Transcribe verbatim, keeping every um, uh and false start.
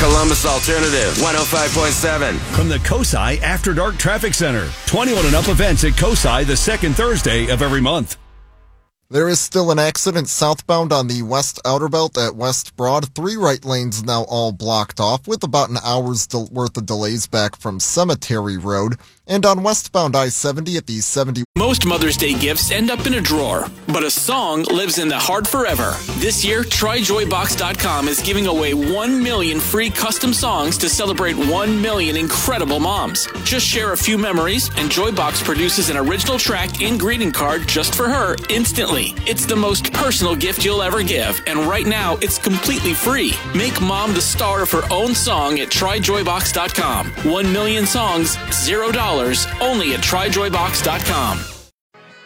Columbus Alternative one oh five point seven. From the COSI After Dark Traffic Center. twenty-one and up events at COSI the second Thursday of every month. There is still an accident southbound on the West Outer Belt at West Broad. Three right lanes now all blocked off with about an hour's del- worth of delays back from Cemetery Road. And on westbound I seventy at the seventy. Most Mother's Day gifts end up in a drawer, but a song lives in the heart forever. This year, Try Joy Box dot com is giving away one million free custom songs to celebrate one million incredible moms. Just share a few memories, and Joybox produces an original track and greeting card just for her instantly. It's the most personal gift you'll ever give, and right now, it's completely free. Make mom the star of her own song at Try Joy Box dot com. One million songs, zero dollars, only at Try Joy Box dot com.